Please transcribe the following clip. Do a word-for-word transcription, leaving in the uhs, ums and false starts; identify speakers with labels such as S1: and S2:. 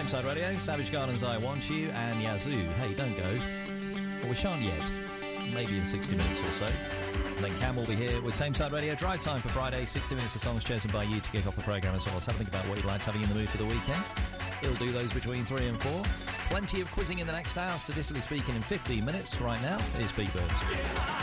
S1: Same Side Radio, Savage Garden's I Want You, and Yazoo, Hey Don't Go. Well, we shan't yet. Maybe in sixty minutes or so. And then Cam will be here with Same Side Radio Drive Time for Friday. sixty minutes of songs chosen by you to kick off the programme as well. Let's have a think about what you'd like to have you in the mood for the weekend. He'll do those between three and four. Plenty of quizzing in the next hour, statistically speaking, in fifteen minutes. Right now, here's Pete Burns.